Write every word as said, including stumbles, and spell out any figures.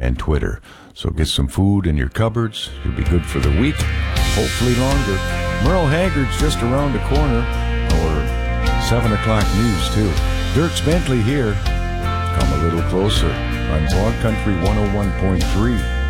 and Twitter. So get some food in your cupboards. You'll be good for the week, hopefully longer. Merle Haggard's just around the corner, or seven o'clock news, too. Dierks Bentley here. Come a little closer on Broad Country one oh one point three.